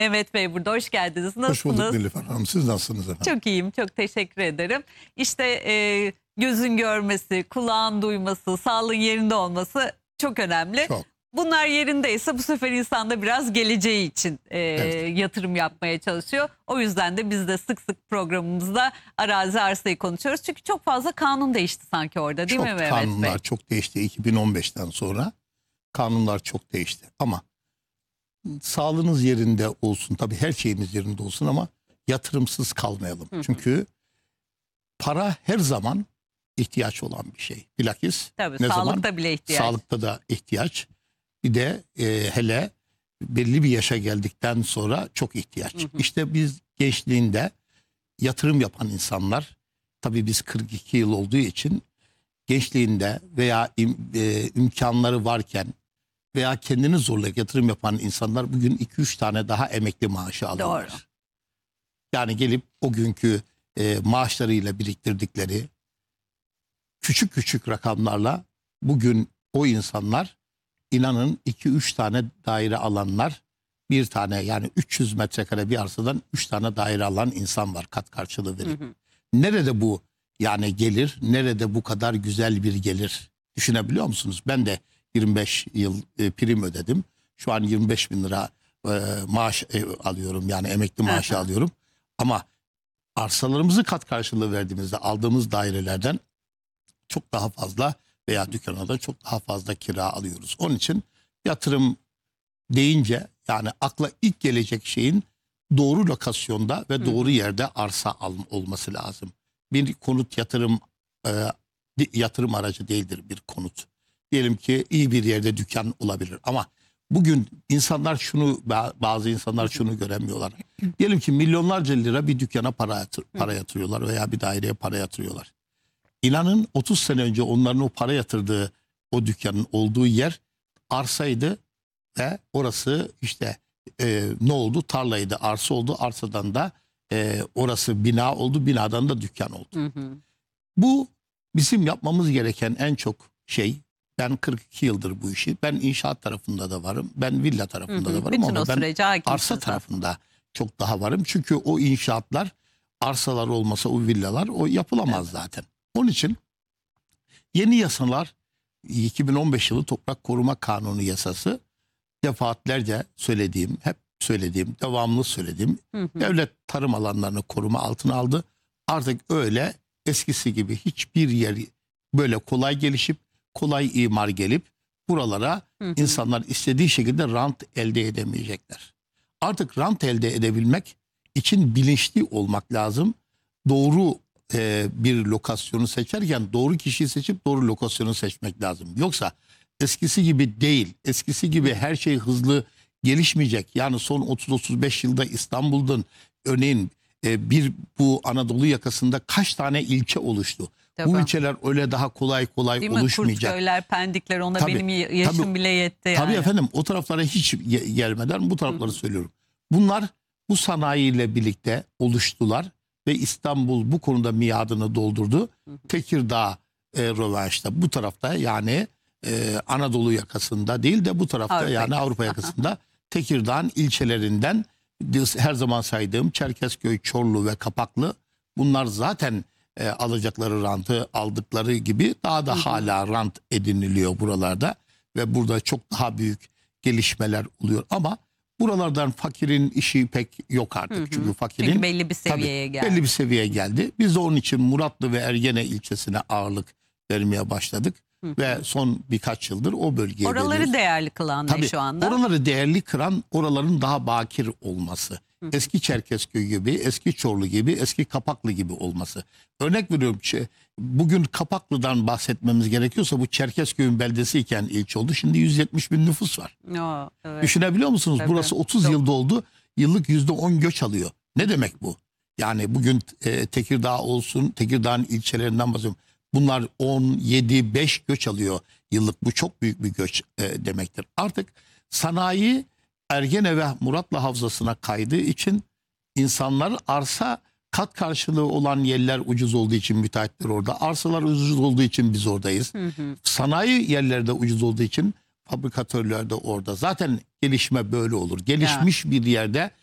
Mehmet Bey burada. Hoş geldiniz. Hoş bulduk Nasılsınız? Nilüfer Hanım. Siz nasılsınız efendim? Çok iyiyim. Çok teşekkür ederim. İşte gözün görmesi, kulağın duyması, sağlığın yerinde olması çok önemli. Çok. Bunlar yerindeyse bu sefer insan da biraz geleceği için Evet. yatırım yapmaya çalışıyor. O yüzden de biz de sık sık programımızda arazi arsayı konuşuyoruz. Çünkü çok fazla kanun değişti sanki orada, değil Çok mi Mehmet kanunlar Bey? çok değişti. 2015'ten sonra kanunlar çok değişti. Ama sağlığınız yerinde olsun. Tabii her şeyimiz yerinde olsun ama yatırımsız kalmayalım. Çünkü para her zaman ihtiyaç olan bir şey. Bilakis Tabii ne sağlıkta zaman? bile ihtiyaç. Sağlıkta da ihtiyaç. Bir de hele belli bir yaşa geldikten sonra çok ihtiyaç. İşte biz gençliğinde yatırım yapan insanlar, tabii biz 42 yıl olduğu için gençliğinde veya imkanları varken veya kendini zorlayıp yatırım yapan insanlar bugün 2-3 tane daha emekli maaşı alıyorlar. Doğru. Yani gelip o günkü maaşlarıyla biriktirdikleri küçük küçük rakamlarla bugün o insanlar, inanın 2-3 tane daire alanlar, bir tane yani 300 metrekare bir arsadan 3 tane daire alan insan var kat karşılığı verip. Nerede bu yani gelir, nerede bu kadar güzel bir gelir düşünebiliyor musunuz? Ben de 25 yıl prim ödedim. Şu an 25 bin lira maaş alıyorum, yani emekli maaşı alıyorum. Ama arsalarımızı kat karşılığı verdiğimizde aldığımız dairelerden çok daha fazla veya dükkanda çok daha fazla kira alıyoruz. Onun için yatırım deyince yani akla ilk gelecek şeyin doğru lokasyonda ve doğru yerde arsa olması lazım. Bir konut yatırım aracı değildir bir konut. Diyelim ki iyi bir yerde dükkan olabilir ama bugün insanlar bazı insanlar şunu göremiyorlar. Diyelim ki milyonlarca lira bir dükkana para yatırıyorlar veya bir daireye para yatırıyorlar. İnanın 30 sene önce onların o para yatırdığı o dükkanın olduğu yer arsaydı ve orası işte ne oldu? Tarlaydı, arsa oldu. Arsadan da orası bina oldu, binadan da dükkan oldu. Bu bizim yapmamız gereken en çok şey. Ben 42 yıldır bu işi. Ben inşaat tarafında da varım. Ben villa tarafında da varım. Bütün ama o ben sürece hakimsiniz arsa zaten. tarafında çok daha varım. Çünkü o inşaatlar, arsalar olmasa o villalar o yapılamaz zaten. Onun için yeni yasalar, 2015 yılı Toprak Koruma Kanunu yasası, defaatlerce söylediğim, hep söylediğim, devamlı söylediğim, devlet tarım alanlarını koruma altına aldı. Artık öyle eskisi gibi hiçbir yer böyle kolay gelişip kolay imar gelip buralara insanlar istediği şekilde rant elde edemeyecekler. Artık rant elde edebilmek için bilinçli olmak lazım. Doğru bir lokasyonu seçerken doğru kişiyi seçip doğru lokasyonu seçmek lazım. Yoksa eskisi gibi değil, eskisi gibi her şey hızlı gelişmeyecek. Yani son 30-35 yılda İstanbul'dan örneğin bu Anadolu yakasında kaç tane ilçe oluştu? Tabii. Bu ilçeler öyle daha kolay Değil mi? oluşmayacak. Kurtköyler, Pendikler, ona Tabii, benim yaşım tabii. bile yetti yani. Tabii efendim, o taraflara hiç gelmeden bu tarafları söylüyorum. Bunlar bu sanayiyle birlikte oluştular ve İstanbul bu konuda miadını doldurdu. Tekirdağ rövanşta bu tarafta, yani Anadolu yakasında değil de bu tarafta, Avrupa yani yakası. Avrupa yakasında Tekirdağ'ın ilçelerinden her zaman saydığım Çerkezköy, Çorlu ve Kapaklı, bunlar zaten alacakları rantı aldıkları gibi daha da hala rant ediniliyor buralarda ve burada çok daha büyük gelişmeler oluyor ama buralardan fakirin işi pek yok artık. Çünkü fakirin Çünkü belli bir seviyeye tabii, geldi. belli bir seviyeye geldi. Biz de onun için Muratlı ve Ergene ilçesine ağırlık vermeye başladık ve son birkaç yıldır o bölgeye Oraları veriyoruz. değerli kılan ne Tabii, şu anda? oraları değerli kıran oraların daha bakir olması. Eski Çerkezköy gibi, eski Çorlu gibi, eski Kapaklı gibi olması. Örnek veriyorum, bugün Kapaklı'dan bahsetmemiz gerekiyorsa bu Çerkezköy'ün beldesiyken ilçe oldu. Şimdi 170 bin nüfus var. Evet. Düşünebiliyor musunuz? Tabii. Burası 30 Çok. yılda oldu. Yıllık %10 göç alıyor. Ne demek bu? Yani bugün Tekirdağ olsun, Tekirdağ'ın ilçelerinden bahsediyorum. Bunlar 10, 7, 5 göç alıyor yıllık. Bu çok büyük bir göç demektir. Artık sanayi Ergene ve Muratlı Havzası'na kaydığı için insanlar arsa kat karşılığı olan yerler ucuz olduğu için müteahhitler orada. Arsalar ucuz olduğu için biz oradayız. Sanayi yerlerde ucuz olduğu için fabrikatörler de orada. Zaten gelişme böyle olur. Gelişmiş bir yerde